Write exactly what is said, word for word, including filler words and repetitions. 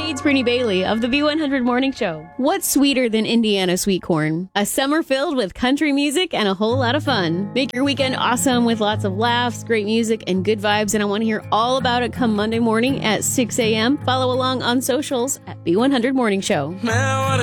Hey, it's Brittany Bailey of the B one hundred Morning Show. What's sweeter than Indiana sweet corn? A summer filled with country music and a whole lot of fun. Make your weekend awesome with lots of laughs, great music, and good vibes. And I want to hear all about it come Monday morning at six a.m. Follow along on socials at B one hundred Morning Show. Now what